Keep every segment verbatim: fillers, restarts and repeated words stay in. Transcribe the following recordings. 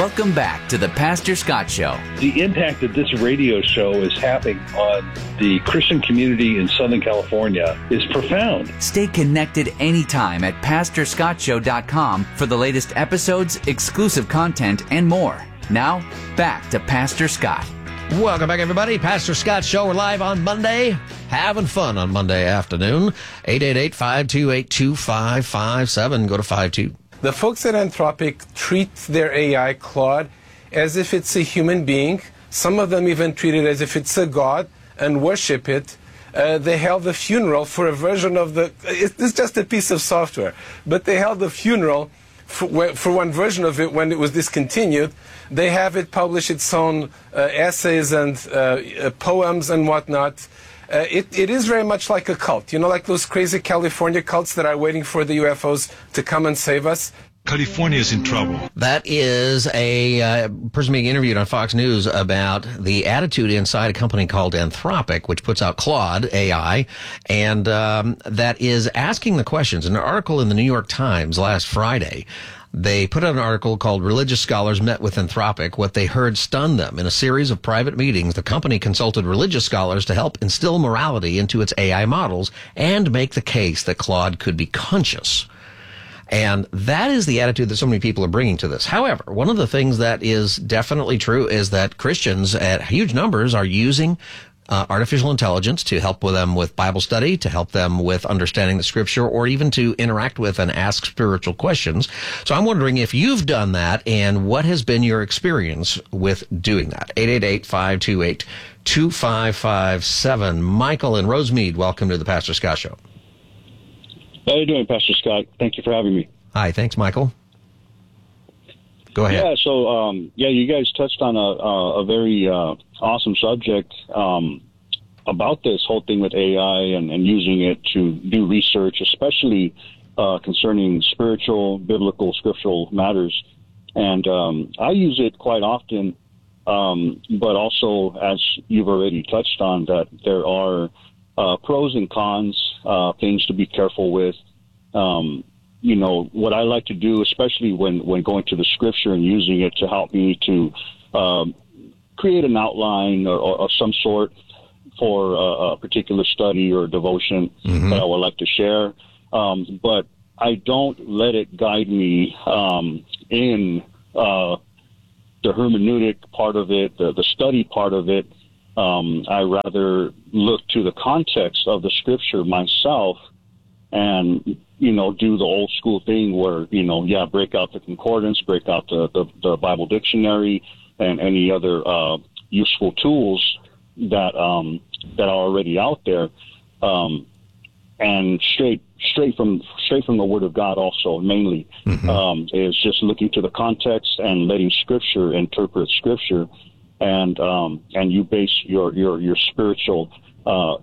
Welcome back to the Pastor Scott Show. The impact that this radio show is having on the Christian community in Southern California is profound. Stay connected anytime at pastor scott show dot com for the latest episodes, exclusive content, and more. Now, back to Pastor Scott. Welcome back, everybody. Pastor Scott Show. We're live on Monday. Having fun on Monday afternoon. eight eight eight, five two eight, two five five seven. Go to five two. The folks at Anthropic treat their A I, Claude, as if it's a human being. Some of them even treat it as if it's a god and worship it. Uh, they held a funeral for a version of the... It's just a piece of software. But they held a funeral for, for one version of it when it was discontinued. They have it publish its own uh, essays and uh, uh, poems and whatnot. Uh, it, it is very much like a cult, you know, like those crazy California cults that are waiting for the U F Os to come and save us. California is in trouble. That is a uh, person being interviewed on Fox News about the attitude inside a company called Anthropic, which puts out Claude A I, and um, that is asking the questions. In an article in the New York Times last Friday, they put out an article called Religious Scholars Met with Anthropic. What they heard stunned them. In a series of private meetings, the company consulted religious scholars to help instill morality into its A I models and make the case that Claude could be conscious. And that is the attitude that so many people are bringing to this. However, one of the things that is definitely true is that Christians at huge numbers are using Uh, artificial intelligence to help with them with Bible study, to help them with understanding the Scripture, or even to interact with and ask spiritual questions. So I'm wondering if you've done that and what has been your experience with doing that. eight eight eight, five two eight, two five five seven. Michael in Rosemead, welcome to the Pastor Scott Show. How are you doing, Pastor Scott? Thank you for having me. Hi, thanks, Michael. Go ahead. Yeah, so, um, yeah, you guys touched on a, a, a very uh, awesome subject um, about this whole thing with A I and, and using it to do research, especially uh, concerning spiritual, biblical, scriptural matters. And um, I use it quite often, um, but also, as you've already touched on, that there are uh, pros and cons, uh, things to be careful with. Um You know, what I like to do, especially when, when going to the scripture and using it to help me to um, create an outline or, or, or some sort for a, a particular study or devotion mm-hmm. that I would like to share. Um, but I don't let it guide me um, in uh, the hermeneutic part of it, the, the study part of it. Um, I rather look to the context of the scripture myself and, you know, do the old school thing where, you know, yeah, break out the concordance, break out the, the, the Bible dictionary and any other uh, useful tools that um, that are already out there, um, and straight straight from straight from the Word of God. Also, mainly mm-hmm. um, is just looking to the context and letting Scripture interpret Scripture, and um, and you base your your your spiritual uh,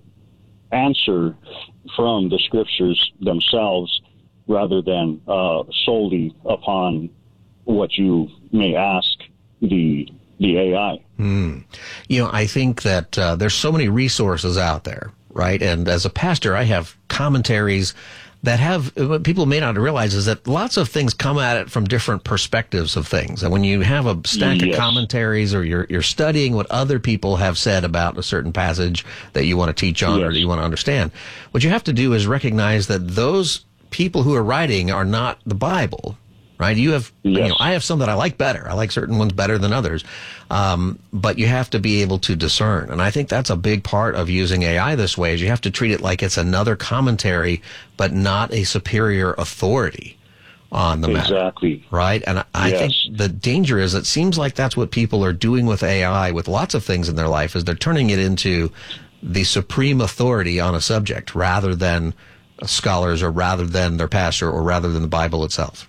answer from the scriptures themselves rather than uh, solely upon what you may ask the the A I. Mm. You know, I think that uh, there's so many resources out there, right? And as a pastor, I have commentaries that have, what people may not realize is that lots of things come at it from different perspectives of things. And when you have a stack yes. of commentaries or you're, you're studying what other people have said about a certain passage that you want to teach on yes. or that you want to understand, what you have to do is recognize that those people who are writing are not the Bible, right? You have, yes. you know, I have some that I like better. I like certain ones better than others. Um, but you have to be able to discern. And I think that's a big part of using A I this way is you have to treat it like it's another commentary, but not a superior authority on the matter. Exactly. Right? And I, I yes. think the danger is it seems like that's what people are doing with A I, with lots of things in their life, is they're turning it into the supreme authority on a subject rather than scholars or rather than their pastor or rather than the Bible itself.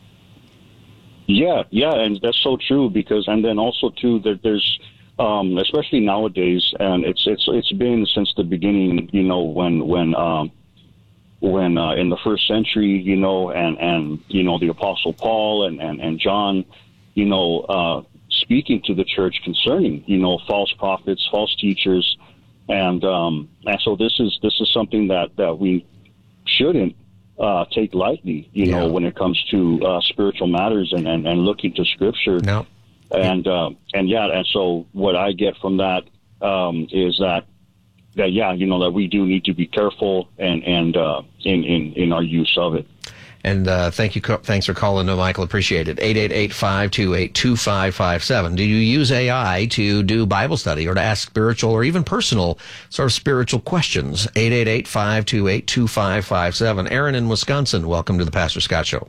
Yeah, yeah, and that's so true because, and then also too, that there's, um, especially nowadays, and it's it's it's been since the beginning, you know, when when um, when uh, in the first century, you know, and and you know the Apostle Paul and and and John, you know, uh, speaking to the church concerning, you know, false prophets, false teachers, and um, and so this is this is something that that we shouldn't Uh, take lightly, you yeah. know, when it comes to uh, spiritual matters and, and, and looking to Scripture. No. And uh, and yeah, and so what I get from that um, is that that yeah, you know, that we do need to be careful and and uh, in, in in our use of it. And uh, thank you, thanks for calling, no, Michael. Appreciate it. eight eight eight, five two eight, two five five seven. Do you use A I to do Bible study or to ask spiritual or even personal sort of spiritual questions? eight eight eight, five two eight, two five five seven. Aaron in Wisconsin, welcome to the Pastor Scott Show.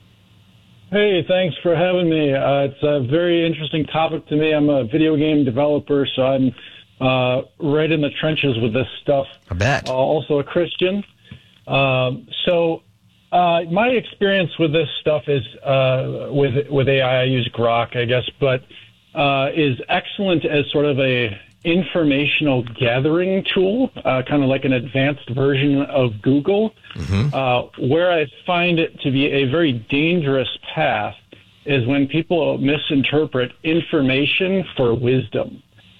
Hey, thanks for having me. Uh, it's a very interesting topic to me. I'm a video game developer, so I'm uh, right in the trenches with this stuff. I bet. Uh, also a Christian. Um, so uh, my experience with this stuff is uh, with with A I. I use Grok, I guess, but uh, is excellent as sort of a informational gathering tool, uh, kind of like an advanced version of Google. Mm-hmm. Uh, where I find it to be a very dangerous path is when people misinterpret information for wisdom.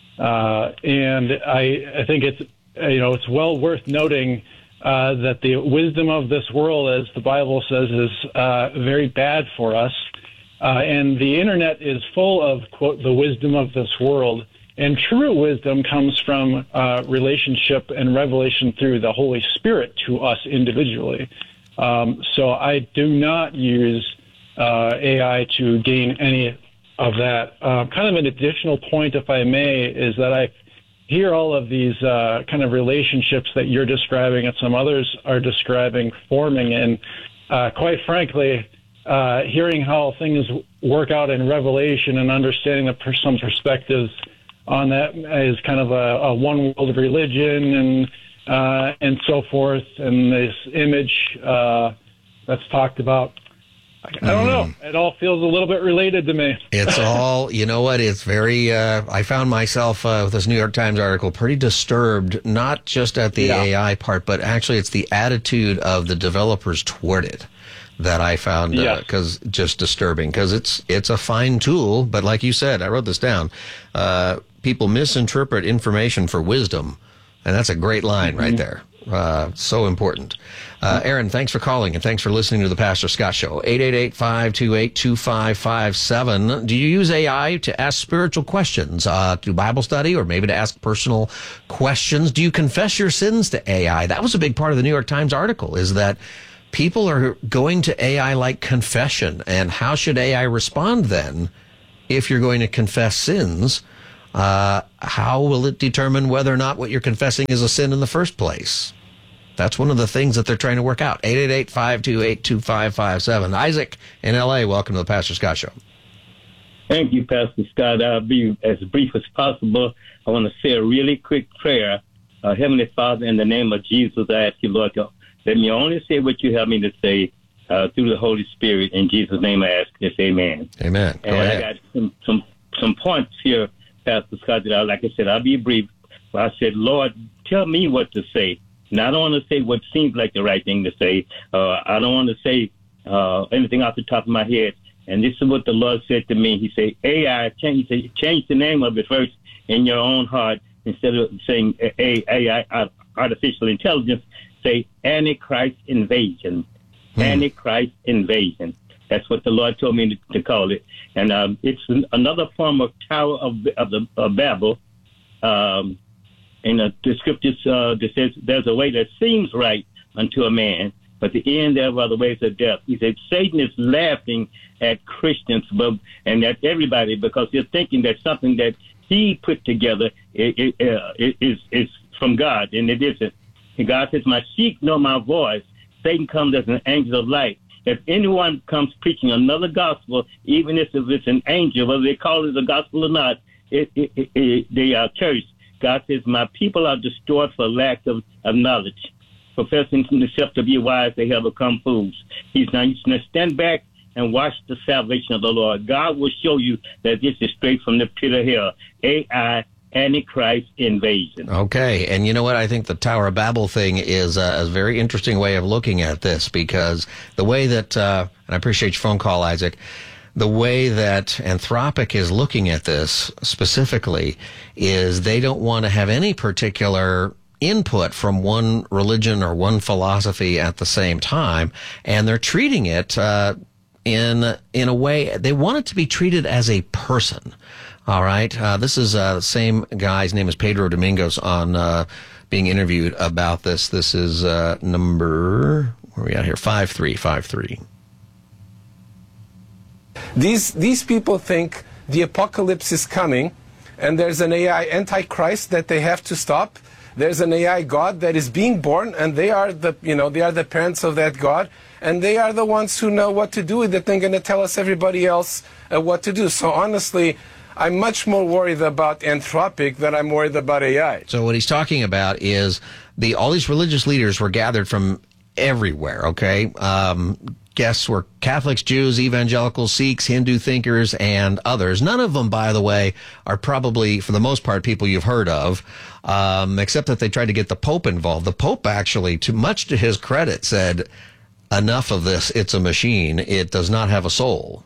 Uh, and I, I think it's, you know, it's well worth noting uh, that the wisdom of this world, as the Bible says, is uh, very bad for us. Uh, and the internet is full of, quote, the wisdom of this world. And true wisdom comes from uh, relationship and revelation through the Holy Spirit to us individually. Um, so I do not use uh, A I to gain any of that. Uh, kind of an additional point, if I may, is that I hear all of these uh, kind of relationships that you're describing and some others are describing forming. And uh, quite frankly, uh, hearing how things work out in Revelation and understanding the per- some perspectives on that is kind of a, a one world religion and uh, and so forth, and this image uh, that's talked about. I don't know. It all feels a little bit related to me. It's all, you know what, it's very, uh, I found myself uh, with this New York Times article pretty disturbed, not just at the yeah. A I part, but actually it's the attitude of the developers toward it that I found, uh, cause just disturbing, because it's, it's a fine tool, but like you said, I wrote this down, uh, people misinterpret information for wisdom, and that's a great line mm-hmm. right there. Uh, so important. Uh, Aaron, thanks for calling and thanks for listening to the Pastor Scott Show. eight eight eight, five two eight, two five five seven. Do you use A I to ask spiritual questions, uh, to Bible study or maybe to ask personal questions? Do you confess your sins to A I? That was a big part of the New York Times article, is that people are going to A I like confession. And how should A I respond then if you're going to confess sins? Uh, how will it determine whether or not what you're confessing is a sin in the first place? That's one of the things that they're trying to work out. eight eight eight, five two eight, two five five seven. Isaac in L A, welcome to the Pastor Scott Show. Thank you, Pastor Scott. I'll be as brief as possible. I want to say a really quick prayer. Uh, Heavenly Father, in the name of Jesus, I ask you, Lord, to let me only say what you have me to say uh, through the Holy Spirit. In Jesus' name I ask this, amen. Amen. Go and ahead. I got some, some, some points here, Pastor Scott, that I, like I said, I'll be brief. But I said, Lord, tell me what to say. Now, I don't want to say what seems like the right thing to say. Uh, I don't want to say uh, anything off the top of my head. And this is what the Lord said to me. He said, A I, change, he said, change the name of it first in your own heart. Instead of saying A I, artificial intelligence, say Antichrist invasion. Hmm. Antichrist invasion. That's what the Lord told me to, to call it. And um, it's an, another form of Tower of, of, the, of Babel. Um, in the, the scriptures uh, that says there's a way that seems right unto a man, but the end thereof are the ways of death. He said Satan is laughing at Christians but, and at everybody because they're thinking that something that he put together is, is, is from God, and it isn't. And God says, my sheep know my voice. Satan comes as an angel of light. If anyone comes preaching another gospel, even if it's an angel, whether they call it a gospel or not, it, it, it, it, they are cursed. God says, my people are destroyed for lack of, of knowledge. Professing themselves to be wise, they have become fools. He's now, he's now stand back and watch the salvation of the Lord. God will show you that this is straight from the pit of hell. A I, Antichrist invasion. Okay, and you know what? I think the Tower of Babel thing is a, a very interesting way of looking at this, because the way that, uh, and I appreciate your phone call, Isaac, the way that Anthropic is looking at this specifically is they don't want to have any particular input from one religion or one philosophy at the same time, and they're treating it uh, in in a way they want it to be treated as a person. All right. Uh, this is uh, the same guy. His name is Pedro Domingos on uh, being interviewed about this. This is uh, number, where are we at here? five three five three. These, these people think the apocalypse is coming, and there's an A I antichrist that they have to stop. There's an A I God that is being born, and they are the, you know, they are the parents of that God, and they are the ones who know what to do with it. They're going to tell us, everybody else, uh, what to do. So honestly, I'm much more worried about Anthropic than I'm worried about A I. So what he's talking about is the all these religious leaders were gathered from everywhere, okay? Um, guests were Catholics, Jews, evangelicals, Sikhs, Hindu thinkers, and others. None of them, by the way, are probably, for the most part, people you've heard of, um, except that they tried to get the Pope involved. The Pope actually, too much to his credit, said, enough of this, it's a machine, it does not have a soul.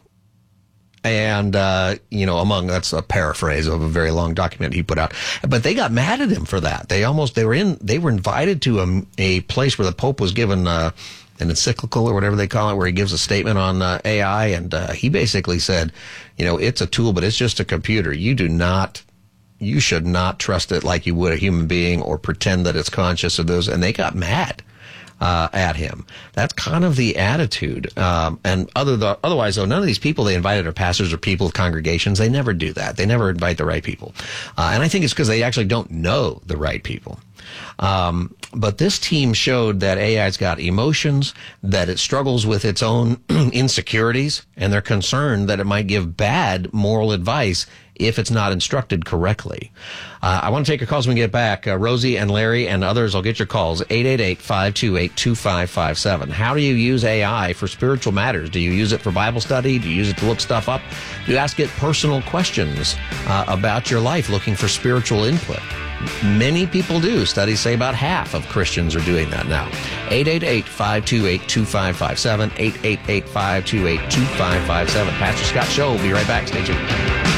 And, uh, you know, among, that's a paraphrase of a very long document he put out. But they got mad at him for that. They almost, they were in, they were invited to a, a place where the Pope was given, uh, an encyclical or whatever they call it, where he gives a statement on uh, A I. And, uh, he basically said, you know, it's a tool, but it's just a computer. You do not, you should not trust it like you would a human being or pretend that it's conscious of those. And they got mad. Uh, at him. That's kind of the attitude. Um, and other th- otherwise, though, none of these people they invited are pastors or people of congregations. They never do that. They never invite the right people. Uh, and I think it's because they actually don't know the right people. Um, but this team showed that A I's got emotions, that it struggles with its own insecurities, and they're concerned that it might give bad moral advice if it's not instructed correctly. Uh, I want to take your calls when we get back. Uh, Rosie and Larry and others, I'll get your calls. eight eight eight, five two eight, two five five seven. How do you use A I for spiritual matters? Do you use it for Bible study? Do you use it to look stuff up? Do you ask it personal questions uh, about your life, looking for spiritual input? Many people do. Studies say about half of Christians are doing that now. eight eight eight, five two eight, two five five seven. eight eight eight, five two eight, two five five seven. Pastor Scott Show will be right back. Stay tuned.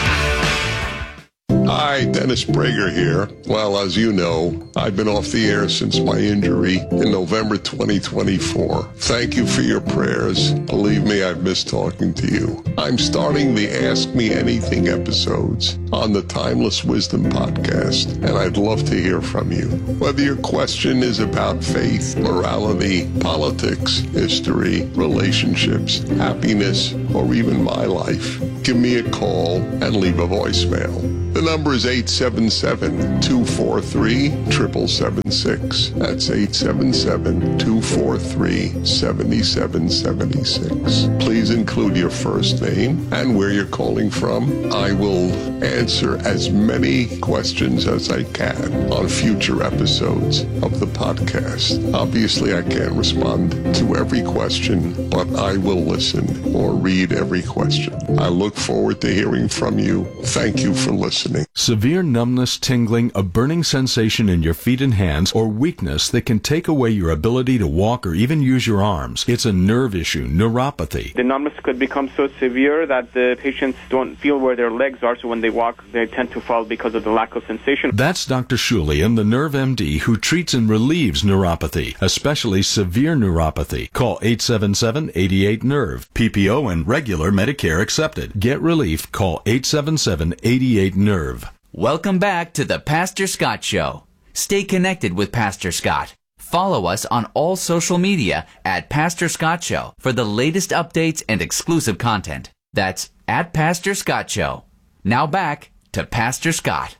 Hi, Dennis Prager here. Well, as you know, I've been off the air since my injury in November twenty twenty-four. Thank you for your prayers. Believe me, I've missed talking to you. I'm starting the Ask Me Anything episodes on the Timeless Wisdom podcast, and I'd love to hear from you. Whether your question is about faith, morality, politics, history, relationships, happiness, or even my life, give me a call and leave a voicemail. The number is eight seven seven, two four three, seven seven seven six. That's eight seven seven, two four three, seven seven seven six. Please include your first name and where you're calling from. I will answer as many questions as I can on future episodes of the podcast. Obviously, I can't respond to every question, but I will listen or read every question. I look forward to hearing from you. Thank you for listening. Severe numbness, tingling, a burning sensation in your feet and hands, or weakness that can take away your ability to walk or even use your arms. It's a nerve issue, neuropathy. The numbness could become so severe that the patients don't feel where their legs are, so when they walk, they tend to fall because of the lack of sensation. That's Doctor Shulian, the Nerve M D, who treats and relieves neuropathy, especially severe neuropathy. Call eight seven seven, eight eight, nerve. P P O and regular Medicare accepted. Get relief. Call eight seven seven, eight eight, nerve. Welcome back to the Pastor Scott Show. Stay connected with Pastor Scott. Follow us on all social media at Pastor Scott Show for the latest updates and exclusive content. That's at Pastor Scott Show. Now back to Pastor Scott.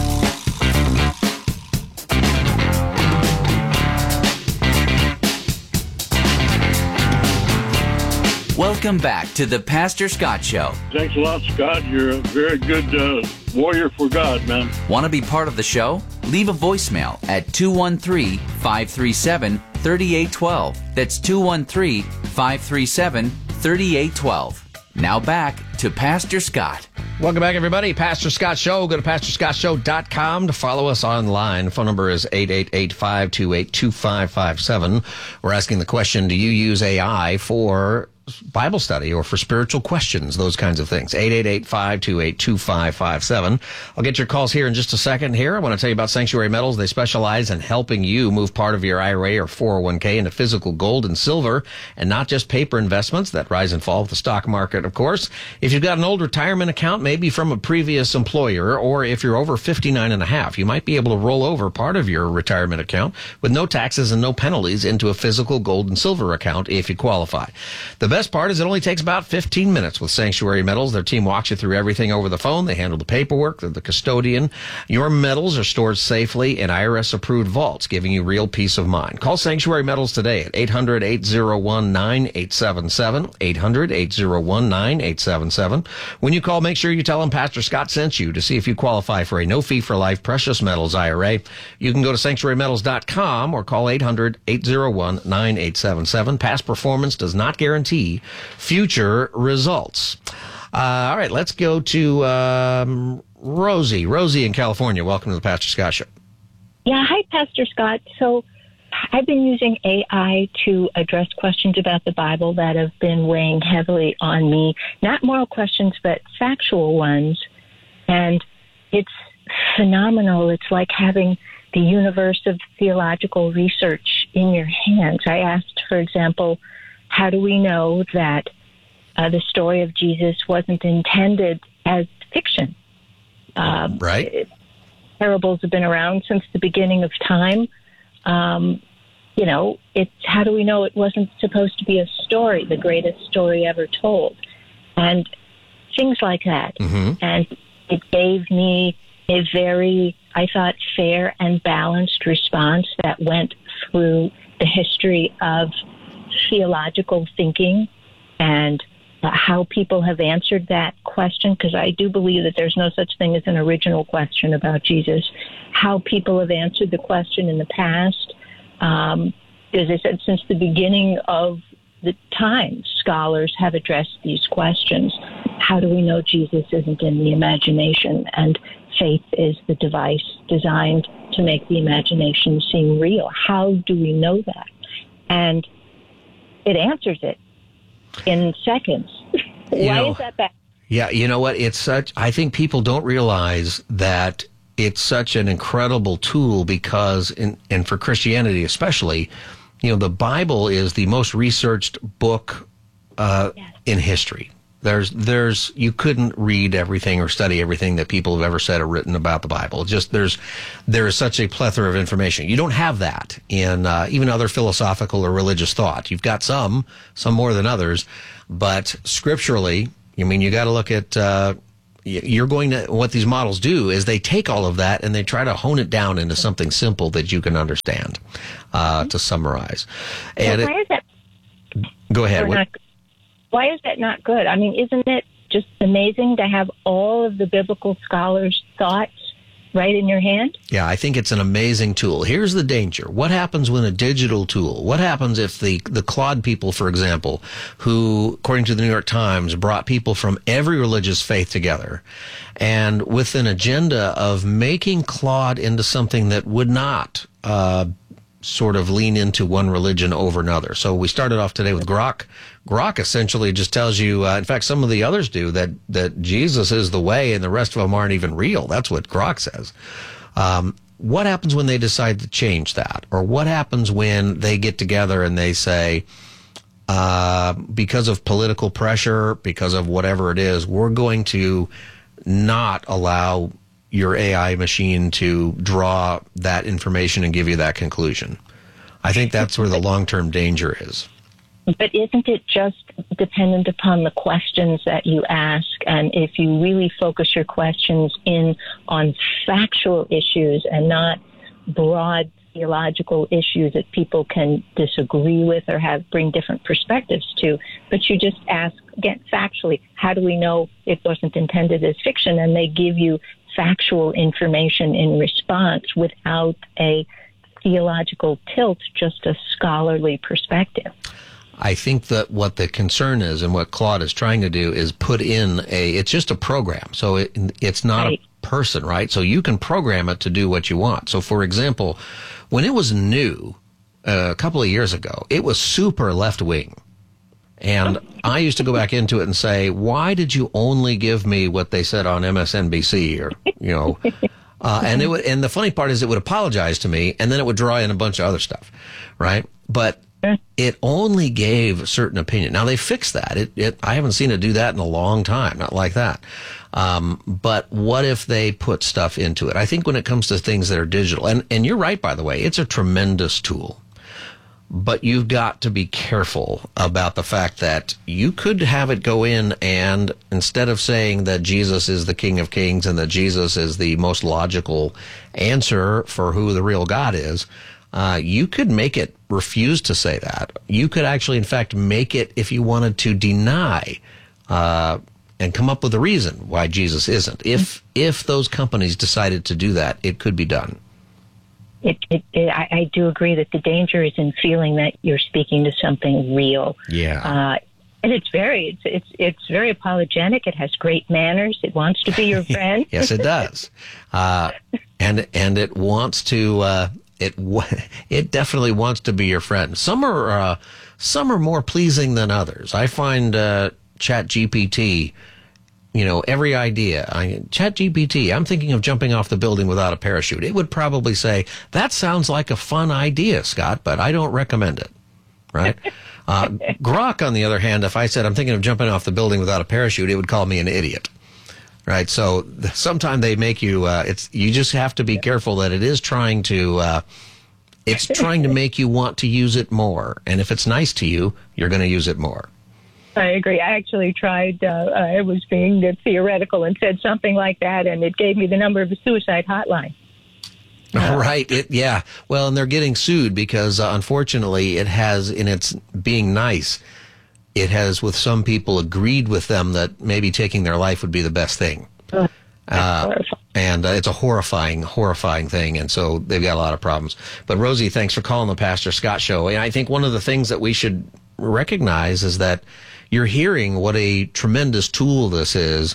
Welcome back to the Pastor Scott Show. Thanks a lot, Scott. You're a very good uh, warrior for God, man. Want to be part of the show? Leave a voicemail at two one three, five three seven, three eight one two. That's two one three, five three seven, three eight one two. Now back to Pastor Scott. Welcome back, everybody. Pastor Scott Show. Go to pastor scott show dot com to follow us online. Phone number is eight eight eight, five two eight, two five five seven. We're asking the question, do you use A I for Bible study or for spiritual questions, those kinds of things. eight eight eight, five two eight, two five five seven. I'll get your calls here in just a second here. I want to tell you about Sanctuary Metals. They specialize in helping you move part of your I R A or four oh one k into physical gold and silver and not just paper investments that rise and fall with the stock market, of course. If you've got an old retirement account, maybe from a previous employer, or if you're over fifty-nine and a half, you might be able to roll over part of your retirement account with no taxes and no penalties into a physical gold and silver account if you qualify. The best part is it only takes about fifteen minutes with Sanctuary Metals. Their team walks you through everything over the phone. They handle the paperwork. They're the custodian. Your metals are stored safely in I R S-approved vaults, giving you real peace of mind. Call Sanctuary Metals today at eight hundred, eight oh one, nine eight seven seven, eight hundred, eight oh one, nine eight seven seven. When you call, make sure you tell them Pastor Scott sent you to see if you qualify for a no-fee-for-life precious metals I R A. You can go to sanctuary metals dot com or call eight hundred, eight oh one, nine eight seven seven. Past performance does not guarantee future results. Uh, all right, let's go to um, Rosie. Rosie in California. Welcome to the Pastor Scott Show. Yeah, hi, Pastor Scott. So I've been using A I to address questions about the Bible that have been weighing heavily on me. Not moral questions, but factual ones. And it's phenomenal. It's like having the universe of theological research in your hands. I asked, for example, how do we know that uh, the story of Jesus wasn't intended as fiction? Um, right. Parables have been around since the beginning of time. Um, you know, it's how do we know it wasn't supposed to be a story, the greatest story ever told? And things like that. Mm-hmm. And it gave me a very, I thought, fair and balanced response that went through the history of theological thinking and uh, how people have answered that question, because I do believe that there's no such thing as an original question about Jesus, how people have answered the question in the past. Um, as I said, since the beginning of the time, scholars have addressed these questions. How do we know Jesus isn't in the imagination? And faith is the device designed to make the imagination seem real. How do we know that? And it answers it in seconds. Why know, is that bad? Yeah, you know what? It's such, I think people don't realize that it's such an incredible tool because, in, and for Christianity especially, you know, the Bible is the most researched book uh, yes. in history. There's, there's, you couldn't read everything or study everything that people have ever said or written about the Bible. Just there's, there is such a plethora of information. You don't have that in uh, even other philosophical or religious thought. You've got some, some more than others, but scripturally, I mean, you got to look at. Uh, you're going to what these models do is they take all of that and they try to hone it down into something simple that you can understand. Uh, to summarize, and well, why it, is that? Go ahead. What, Why is that not good? I mean, isn't it just amazing to have all of the biblical scholars' thoughts right in your hand? Yeah, I think it's an amazing tool. Here's the danger. What happens when a digital tool, what happens if the, the Claude people, for example, who, according to the New York Times, brought people from every religious faith together and with an agenda of making Claude into something that would not uh sort of lean into one religion over another. So we started off today with Grok. Grok essentially just tells you, uh, in fact, some of the others do, that, that Jesus is the way and the rest of them aren't even real. That's what Grok says. Um, what happens when they decide to change that? Or what happens when they get together and they say, uh, because of political pressure, because of whatever it is, we're going to not allow your A I machine to draw that information and give you that conclusion. I think that's where the long-term danger is. But isn't it just dependent upon the questions that you ask? And if you really focus your questions in on factual issues and not broad theological issues that people can disagree with or have bring different perspectives to, but you just ask, again, factually, how do we know it wasn't intended as fiction? And they give you factual information in response without a theological tilt, just a scholarly perspective. I think that what the concern is and what Claude is trying to do is put in a, it's just a program. So it, it's not right. a person, right? So you can program it to do what you want. So for example, when it was new uh, a couple of years ago, it was super left wing. And I used to go back into it and say, why did you only give me what they said on M S N B C or, you know, uh, and it would, and the funny part is it would apologize to me and then it would draw in a bunch of other stuff, right? But it only gave a certain opinion. Now they fixed that. It, it, I haven't seen it do that in a long time, not like that. Um, but what if they put stuff into it? I think when it comes to things that are digital, and, and you're right, by the way, it's a tremendous tool. But you've got to be careful about the fact that you could have it go in and instead of saying that Jesus is the King of Kings and that Jesus is the most logical answer for who the real God is, uh, you could make it refuse to say that. You could actually, in fact, make it, if you wanted to, deny uh, and come up with a reason why Jesus isn't. If, if those companies decided to do that, it could be done. It, it, it, I, I do agree that the danger is in feeling that you're speaking to something real. Yeah. Uh, and it's very, it's, it's, it's very apologetic. It has great manners. It wants to be your friend. Yes, it does. Uh, and, and it wants to, uh, it, it definitely wants to be your friend. Some are, uh, some are more pleasing than others. I find, uh, ChatGPT, you know, every idea. I, ChatGPT, I'm thinking of jumping off the building without a parachute. It would probably say, that sounds like a fun idea, Scott, but I don't recommend it. Right? uh, Grok, on the other hand, if I said I'm thinking of jumping off the building without a parachute, it would call me an idiot. Right? So sometimes they make you, uh, it's, you just have to be careful that it is trying to, uh, it's trying to make you want to use it more. And if it's nice to you, you're going to use it more. I agree. I actually tried, uh, I was being theoretical and said something like that, and it gave me the number of a suicide hotline. Uh, right. It, yeah. Well, and they're getting sued because, uh, unfortunately, it has, in its being nice, it has, with some people, agreed with them that maybe taking their life would be the best thing. Uh, uh, and uh, it's a horrifying, horrifying thing, and so they've got a lot of problems. But, Rosie, thanks for calling the Pastor Scott Show. And I think one of the things that we should recognize is that you're hearing what a tremendous tool this is,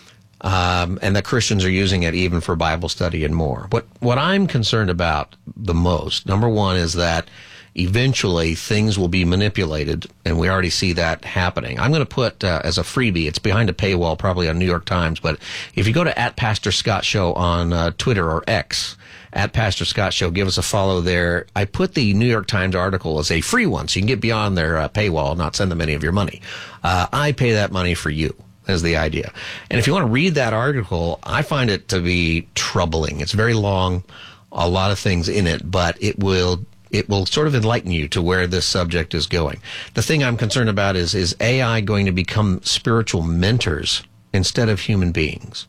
um, and that Christians are using it even for Bible study and more. What what I'm concerned about the most, number one, is that eventually things will be manipulated, and we already see that happening. I'm going to put uh, as a freebie, it's behind a paywall probably on New York Times, but if you go to at Pastor Scott Show on uh, Twitter or X, at Pastor Scott Show, give us a follow there. I put the New York Times article as a free one, so you can get beyond their uh, paywall, not send them any of your money. Uh, I pay that money for you, is the idea. And if you want to read that article, I find it to be troubling. It's very long, a lot of things in it, but it will it will sort of enlighten you to where this subject is going. The thing I'm concerned about is, is A I going to become spiritual mentors instead of human beings?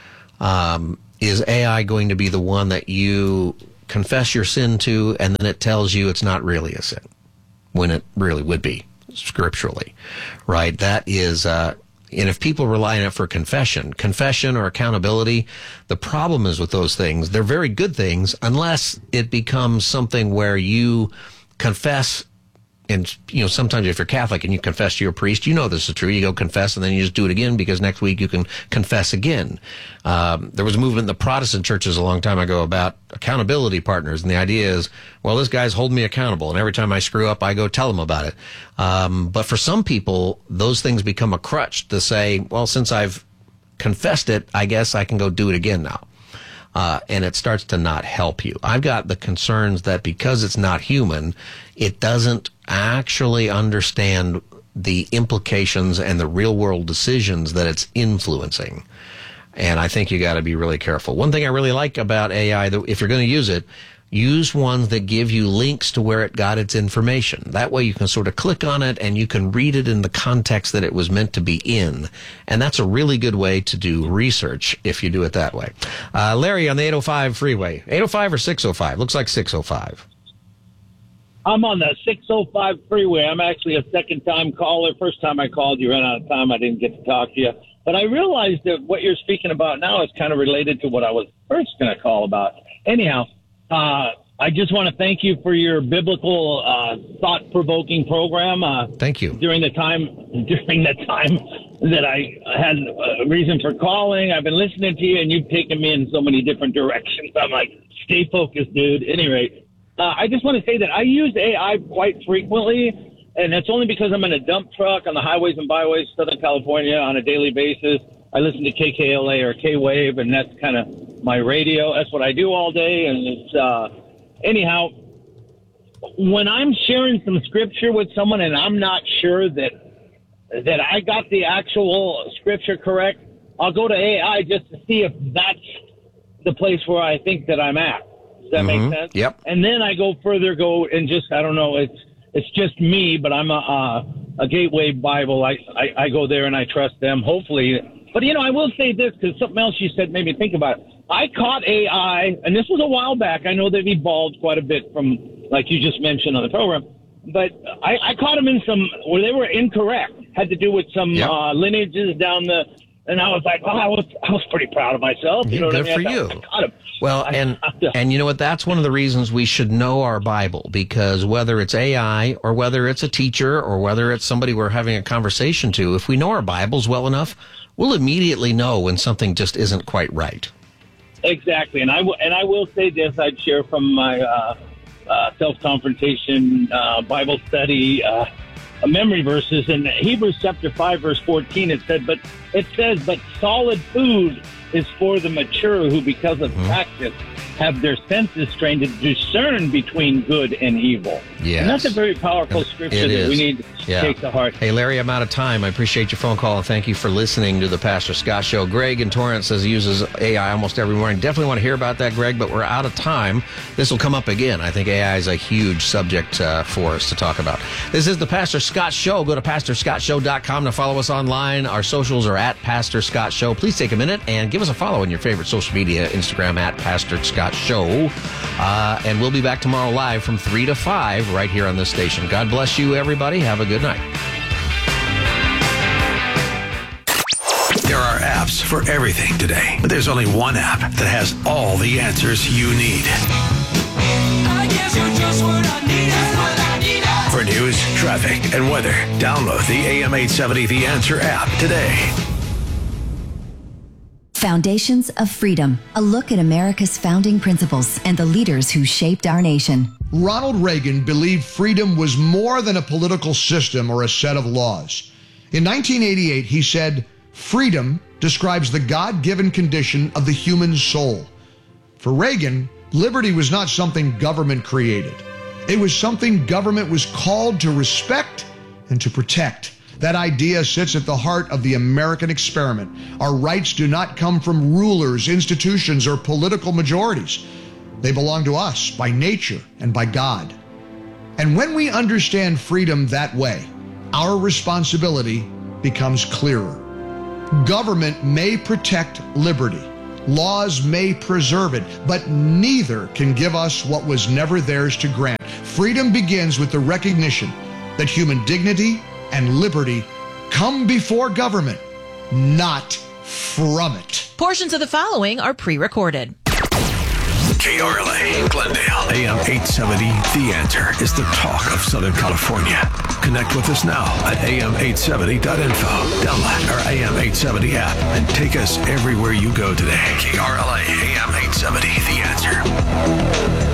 Um, is A I going to be the one that you confess your sin to, and then it tells you it's not really a sin, when it really would be, scripturally, right? That is, uh, and if people rely on it for confession, confession or accountability, the problem is with those things, they're very good things unless it becomes something where you confess. And, you know, sometimes if you're Catholic and you confess to your priest, you know this is true. You go confess and then you just do it again because next week you can confess again. Um, there was a movement in the Protestant churches a long time ago about accountability partners. And the idea is, well, this guy's holding me accountable. And every time I screw up, I go tell him about it. Um, but for some people, those things become a crutch to say, well, since I've confessed it, I guess I can go do it again now. Uh, and it starts to not help you. I've got the concerns that because it's not human, it doesn't actually understand the implications and the real world decisions that it's influencing. And I think you got to be really careful. One thing I really like about A I, if you're going to use it, use ones that give you links to where it got its information. That way you can sort of click on it and you can read it in the context that it was meant to be in. And that's a really good way to do research if you do it that way. Uh, Larry on the eight oh five freeway. eight oh five or six oh five? Looks like six oh five. I'm on the six oh five freeway. I'm actually a second-time caller. First time I called, you ran out of time. I didn't get to talk to you. But I realized that what you're speaking about now is kind of related to what I was first going to call about. Anyhow, Uh, I just want to thank you for your biblical, uh, thought-provoking program. Uh, thank you. During the time, during the time that I had a reason for calling, I've been listening to you, and you've taken me in so many different directions. I'm like, stay focused, dude. At any rate, uh, I just want to say that I use A I quite frequently, and it's only because I'm in a dump truck on the highways and byways, Southern California, on a daily basis. I listen to K K L A or K-Wave, and that's kind of my radio. That's what I do all day. And it's, uh, anyhow, when I'm sharing some scripture with someone and I'm not sure that, that I got the actual scripture correct, I'll go to A I just to see if that's the place where I think that I'm at. Does that Mm-hmm. make sense? Yep. And then I go further, go and just, I don't know, it's, it's just me, but I'm a, a, a Gateway Bible. I, I, I go there and I trust them, hopefully. But, you know, I will say this, because something else you said made me think about it. I caught A I, and this was a while back. I know they've evolved quite a bit from, like you just mentioned on the program. But I, I caught them in some where they were incorrect. Had to do with some Yep. uh, lineages down the, and I was like, oh, I was, I was pretty proud of myself. You Yeah, know what good I mean? for I you. thought, I caught him. Well, I- and I- and you know what? That's one of the reasons we should know our Bible, because whether it's A I or whether it's a teacher or whether it's somebody we're having a conversation to, if we know our Bibles well enough, we'll immediately know when something just isn't quite right. Exactly, and I will, and I will say this: I'd share from my uh, uh, self-confrontation uh, Bible study uh, memory verses in Hebrews chapter five, verse fourteen. It said, "But it says, but solid food is for the mature, who, because of Mm-hmm. practice, have their senses trained to discern between good and evil." Yes. And that's a very powerful scripture It that is. we need to Yeah. take to heart. Hey, Larry, I'm out of time. I appreciate your phone call, and thank you for listening to the Pastor Scott Show. Greg in Torrance says he uses A I almost every morning. Definitely want to hear about that, Greg, but we're out of time. This will come up again. I think A I is a huge subject uh, for us to talk about. This is the Pastor Scott Show. Go to pastor scott show dot com to follow us online. Our socials are at Pastor Scott Show. Please take a minute and give us a follow on your favorite social media, Instagram at Pastor Scott Show. Uh, and we'll be back tomorrow live from three to five right here on this station. God bless you, everybody. Have a good night. There are apps for everything today, but there's only one app that has all the answers you need. I guess you're just what I need. That's what I need. For news, traffic, and weather, download the A M eight seventy The Answer app today. Foundations of Freedom, a look at America's founding principles and the leaders who shaped our nation. Ronald Reagan believed freedom was more than a political system or a set of laws. In nineteen eighty-eight, he said, "Freedom describes the God-given condition of the human soul." For Reagan, liberty was not something government created. It was something government was called to respect and to protect. That idea sits at the heart of the American experiment. Our rights do not come from rulers, institutions, or political majorities. They belong to us by nature and by God. And when we understand freedom that way, our responsibility becomes clearer. Government may protect liberty. Laws may preserve it, but neither can give us what was never theirs to grant. Freedom begins with the recognition that human dignity and liberty come before government, not from it. Portions of the following are pre-recorded. K R L A, Glendale, A M eight seventy The Answer is the talk of Southern California. Connect with us now at A M eight seventy dot info. Download our A M eight seventy app and take us everywhere you go today. K R L A, A M eight seventy The Answer.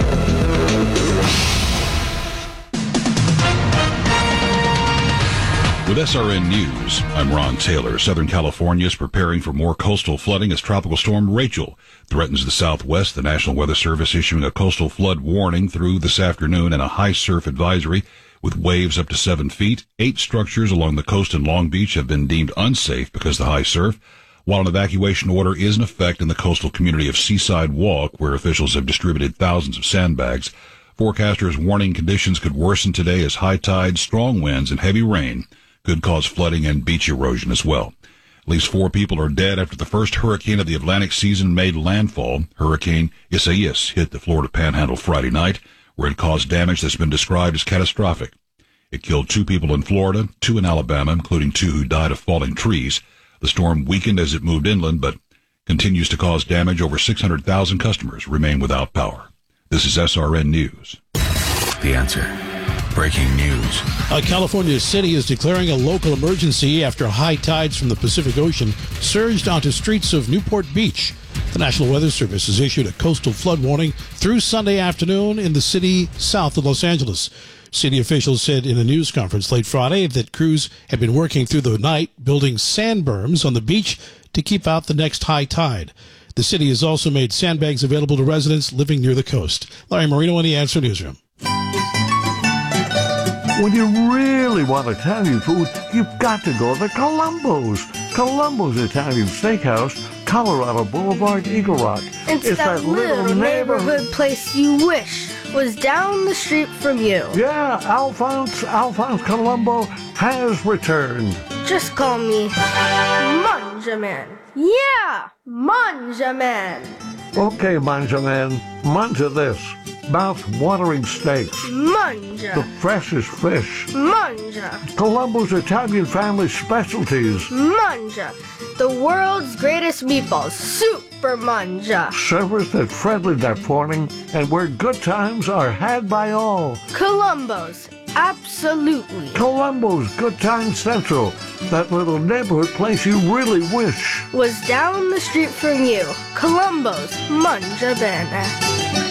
With S R N News, I'm Ron Taylor. Southern California is preparing for more coastal flooding as Tropical Storm Rachel threatens the southwest. The National Weather Service issuing a coastal flood warning through this afternoon and a high surf advisory with waves up to seven feet. Eight structures along the coast in Long Beach have been deemed unsafe because of the high surf, while an evacuation order is in effect in the coastal community of Seaside Walk, where officials have distributed thousands of sandbags. Forecasters warning conditions could worsen today as high tides, strong winds, and heavy rain could cause flooding and beach erosion as well. At least four people are dead after the first hurricane of the Atlantic season made landfall. Hurricane Isaias hit the Florida Panhandle Friday night, where it caused damage that's been described as catastrophic. It killed two people in Florida, two in Alabama, including two who died of falling trees. The storm weakened as it moved inland, but continues to cause damage. Over six hundred thousand customers remain without power. This is S R N News. The Answer. Breaking news. A California city is declaring a local emergency after high tides from the Pacific Ocean surged onto streets of Newport Beach. The National Weather Service has issued a coastal flood warning through Sunday afternoon in the city south of Los Angeles. City officials said in a news conference late Friday that crews had been working through the night building sand berms on the beach to keep out the next high tide. The city has also made sandbags available to residents living near the coast. Larry Marino in the Answer Newsroom. When you really want Italian food, you've got to go to Columbo's. Columbo's Italian Steakhouse, Colorado Boulevard, Eagle Rock. It's, it's that, that little neighborhood, neighborhood place you wish was down the street from you. Yeah, Alphonse, Alphonse Columbo has returned. Just call me Manjaman. Yeah, Manjaman. Okay, Manjaman, manja this. Mouth-watering steaks. Manja. The freshest fish. Manja. Columbo's Italian family specialties. Manja. The world's greatest meatballs. Super Manja. Serviced at friendly that morning and where good times are had by all. Columbo's. Absolutely. Columbo's Good Time Central. That little neighborhood place you really wish was down the street from you. Columbo's Manja Bene.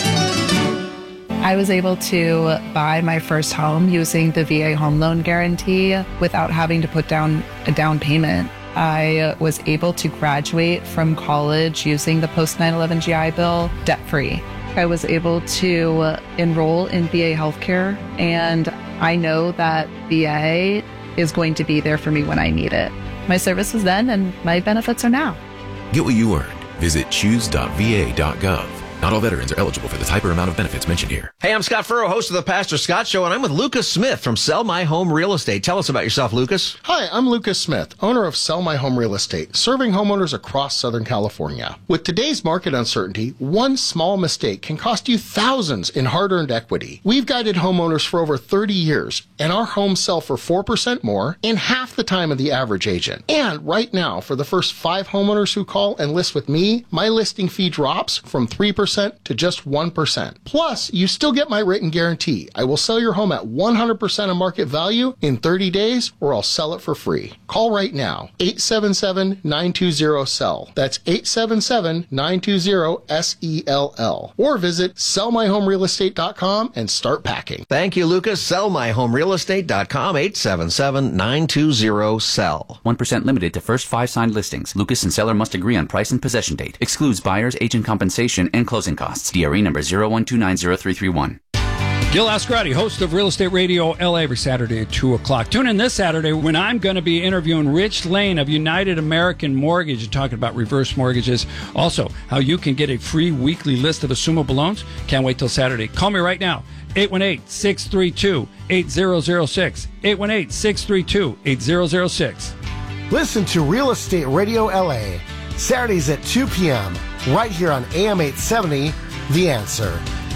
I was able to buy my first home using the V A home loan guarantee without having to put down a down payment. I was able to graduate from college using the post nine eleven G I Bill debt-free. I was able to enroll in V A healthcare, and I know that V A is going to be there for me when I need it. My service was then, and my benefits are now. Get what you earned. Visit choose dot v a dot gov. Not all veterans are eligible for the type or amount of benefits mentioned here. Hey, I'm Scott Furrow, host of the Pastor Scott Show, and I'm with Lucas Smith from Sell My Home Real Estate. Tell us about yourself, Lucas. Hi, I'm Lucas Smith, owner of Sell My Home Real Estate, serving homeowners across Southern California. With today's market uncertainty, one small mistake can cost you thousands in hard-earned equity. We've guided homeowners for over thirty years, and our homes sell for four percent more in half the time of the average agent. And right now, for the first five homeowners who call and list with me, my listing fee drops from three percent to just one percent. Plus, you still get my written guarantee. I will sell your home at one hundred percent of market value in thirty days, or I'll sell it for free. Call right now, eight seven seven, nine two zero, S E L L. That's eight seven seven, nine two zero, S E L L. Or visit sell my home real estate dot com and start packing. Thank you, Lucas. sell my home real estate dot com, eight seven seven, nine two zero, S E L L. one percent limited to first five signed listings. Lucas and seller must agree on price and possession date. Excludes buyer's agent compensation and closing costs. D R E number zero one two nine zero three three one. Gil Ascarati, host of Real Estate Radio L A every Saturday at two o'clock. Tune in this Saturday when I'm going to be interviewing Rich Lane of United American Mortgage and talking about reverse mortgages. Also, how you can get a free weekly list of assumable loans. Can't wait till Saturday. Call me right now, eight one eight, six three two, eight zero zero six, eight one eight, six three two, eight zero zero six. Listen to Real Estate Radio L A, Saturdays at two p.m., right here on A M eight seventy, The Answer.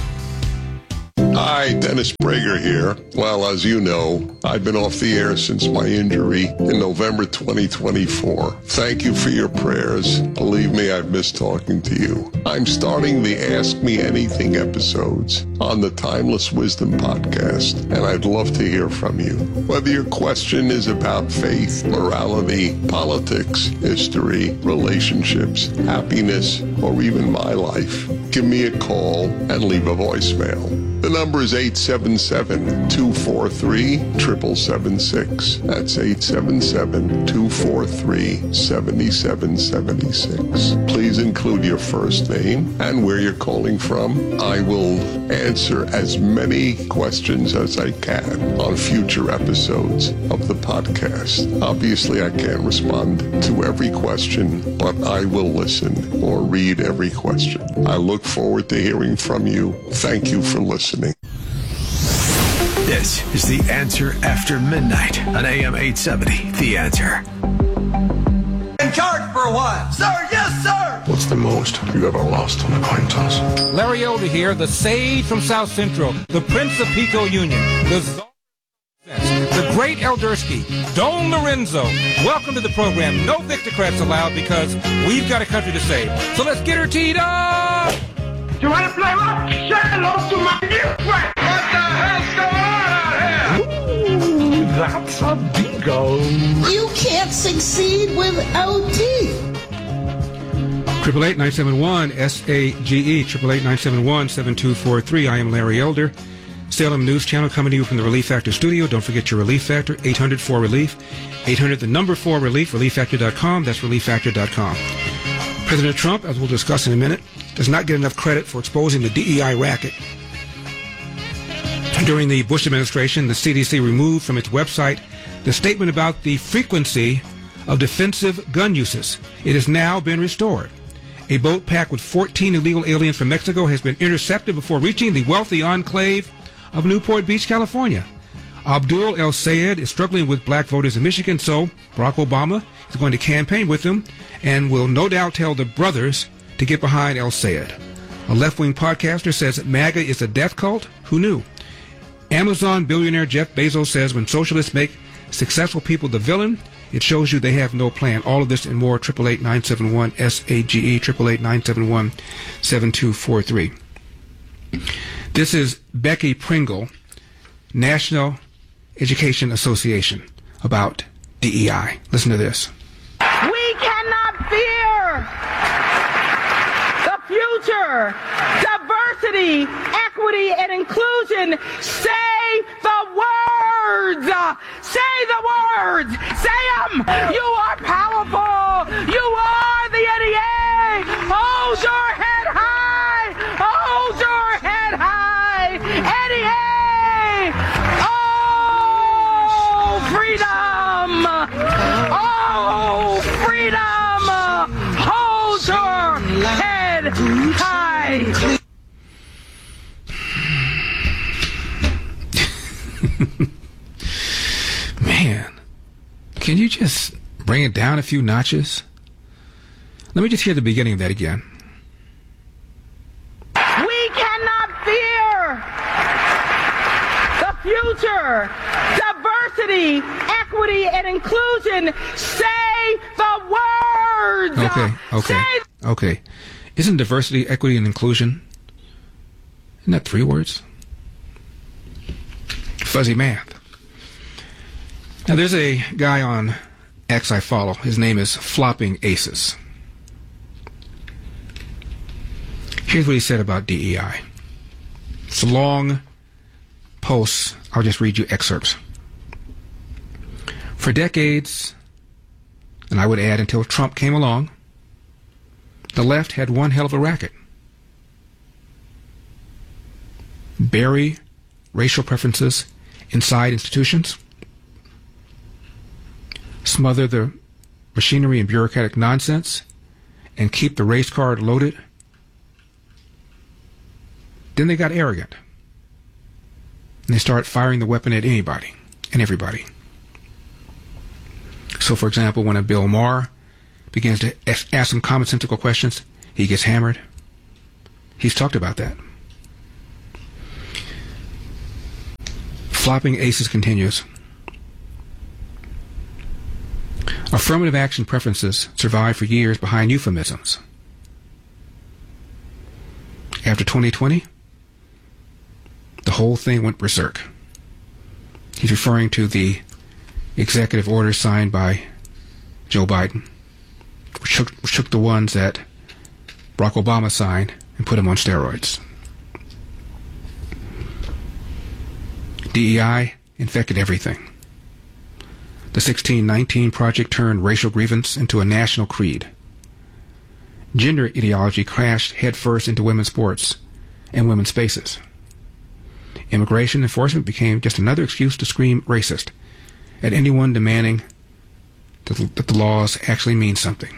Hi, Dennis Prager here. Well, as you know, I've been off the air since my injury in November twenty twenty-four. Thank you for your prayers. Believe me, I've missed talking to you. I'm starting the Ask Me Anything episodes on the Timeless Wisdom podcast, and I'd love to hear from you. Whether your question is about faith, morality, politics, history, relationships, happiness, or even my life, give me a call and leave a voicemail. The number is eight seven seven, two four three, seven seven seven six. That's eight seven seven, two four three, seven seven seven six. Please include your first name and where you're calling from. I will answer as many questions as I can on future episodes of the podcast. Obviously, I can't respond to every question, but I will listen or read every question. I look forward to hearing from you. Thank you for listening. This is The Answer After Midnight on A M eight seventy. The Answer. In charge for a while. Sir, yes, sir. What's the most you ever lost on a coin toss? Larry Elder here, the sage from South Central, the Prince of Pico Union, the Czar, the great Eldersky, Don Lorenzo. Welcome to the program. No Victocrats allowed because we've got a country to save. So let's get her teed up. You want to play rock? Say hello to my new friend. What the hell's going on out here? Ooh, that's a bingo. You can't succeed without teeth. Triple eight nine seven one S A G E. Triple eight nine seven one seven two four three. I am Larry Elder. Salem News Channel coming to you from the Relief Factor studio. Don't forget your Relief Factor, eight hundred four relief. eight hundred, the number four relief, relief factor dot com. That's relief factor dot com. President Trump, as we'll discuss in a minute, does not get enough credit for exposing the D E I racket. During the Bush administration, the C D C removed from its website the statement about the frequency of defensive gun uses. It has now been restored. A boat packed with fourteen illegal aliens from Mexico has been intercepted before reaching the wealthy enclave of Newport Beach, California. Abdul El Sayed is struggling with black voters in Michigan, so Barack Obama is going to campaign with them and will no doubt tell the brothers to get behind El Sayed. A left-wing podcaster says that MAGA is a death cult. Who knew? Amazon billionaire Jeff Bezos says when socialists make successful people the villain, it shows you they have no plan. All of this and more, eight eight eight, nine seven one, S A G E, eight eight eight, nine seven one, seven two four three. This is Becky Pringle, National Education Association, about D E I. Listen to this. We cannot fear the future. Diversity, equity, and inclusion. Say the words. Say the words. Say them. You are powerful. You are the N E A. Hold your head high. Hold your head high. N E A. Oh, freedom. Oh, freedom. Hold your head high. Man, can you just bring it down a few notches? Let me just hear the beginning of that again. We cannot fear the future. Diversity, equity, and inclusion. Say the words. Okay, okay, Say okay. Isn't diversity, equity, and inclusion, isn't that three words? Fuzzy math. Now, there's a guy on X I follow. His name is Flopping Aces. Here's what he said about D E I. It's a long post. I'll just read you excerpts. For decades, and I would add until Trump came along, the left had one hell of a racket. Bury racial preferences inside institutions, smother the machinery and bureaucratic nonsense, and keep the race card loaded. Then they got arrogant, and they started firing the weapon at anybody and everybody. So, for example, when a Bill Maher begins to ask some commonsensical questions, he gets hammered. He's talked about that. Flopping Aces continues. Affirmative action preferences survived for years behind euphemisms. After twenty twenty, the whole thing went berserk. He's referring to the executive orders signed by Joe Biden, which took, which took the ones that Barack Obama signed and put them on steroids. D E I infected everything. The sixteen nineteen Project turned racial grievance into a national creed. Gender ideology crashed headfirst into women's sports and women's spaces. Immigration enforcement became just another excuse to scream racist at anyone demanding that the laws actually mean something.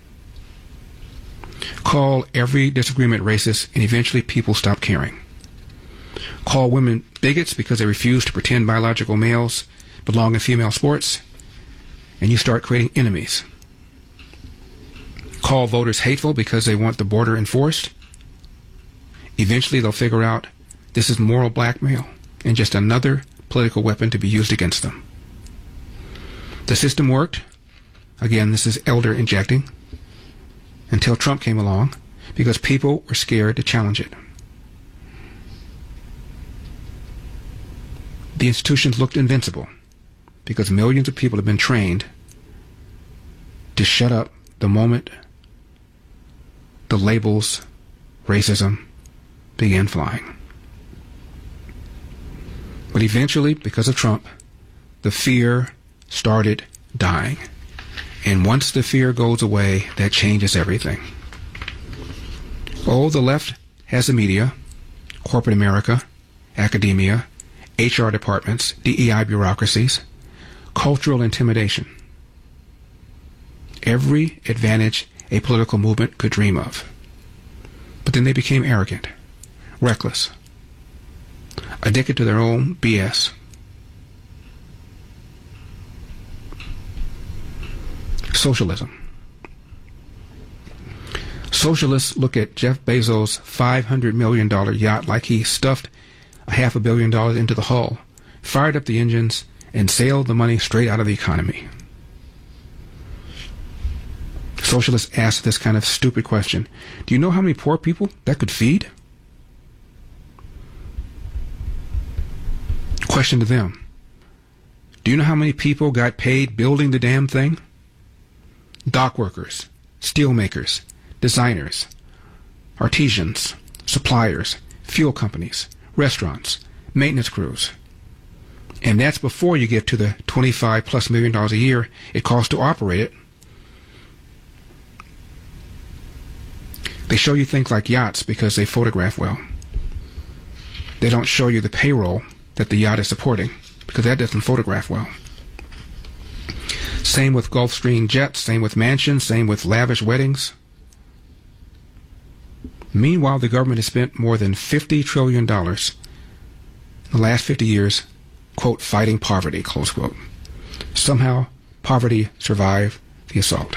Call every disagreement racist, and eventually people stop caring. Call women bigots because they refuse to pretend biological males belong in female sports, and you start creating enemies. Call voters hateful because they want the border enforced. Eventually they'll figure out this is moral blackmail and just another political weapon to be used against them. The system worked. Again, this is elder injecting, until Trump came along, because people were scared to challenge it. The institutions looked invincible because millions of people have been trained to shut up the moment the labels racism began flying. But eventually, because of Trump, the fear started dying. And once the fear goes away, that changes everything. Oh, the left has the media, corporate America, academia, H R departments, D E I bureaucracies, cultural intimidation. Every advantage a political movement could dream of. But then they became arrogant, reckless, addicted to their own B S. Socialism. Socialists look at Jeff Bezos' five hundred million dollars yacht like he stuffed a half a billion dollars into the hull, fired up the engines, and sailed the money straight out of the economy. Socialists ask this kind of stupid question. Do you know how many poor people that could feed? Question to them. Do you know how many people got paid building the damn thing? Dock workers, steel makers, designers, artisans, suppliers, fuel companies, restaurants, maintenance crews. And that's before you get to the twenty-five plus million dollars a year it costs to operate it. They show you things like yachts because they photograph well. They don't show you the payroll that the yacht is supporting because that doesn't photograph well. Same with Gulfstream jets, same with mansions, same with lavish weddings. Meanwhile, the government has spent more than fifty trillion dollars in the last fifty years, quote, fighting poverty, close quote. Somehow, poverty survived the assault.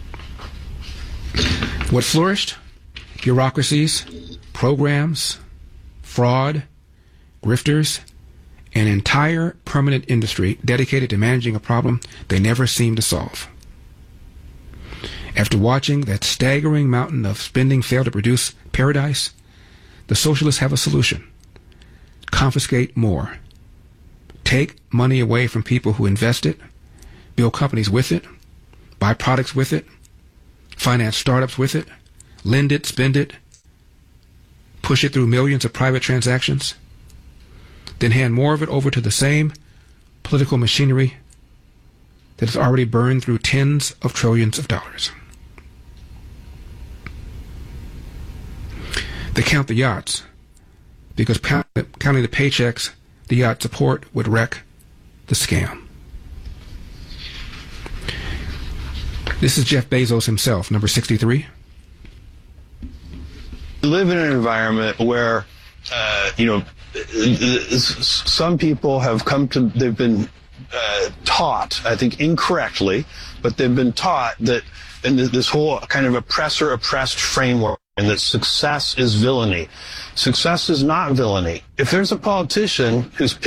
What flourished? Bureaucracies, programs, fraud, grifters, an entire permanent industry dedicated to managing a problem they never seem to solve. After watching that staggering mountain of spending fail to produce paradise, the socialists have a solution. Confiscate more. Take money away from people who invest it, build companies with it, buy products with it, finance startups with it, lend it, spend it, push it through millions of private transactions, then hand more of it over to the same political machinery that has already burned through tens of trillions of dollars. They count the yachts because counting the paychecks the yacht support would wreck the scam. This is Jeff Bezos himself, number sixty-three. We live in an environment where, uh, you know, some people have come to, they've been uh, taught, I think incorrectly, but they've been taught that in this whole kind of oppressor-oppressed framework, and that success is villainy. Success is not villainy. If there's a politician who's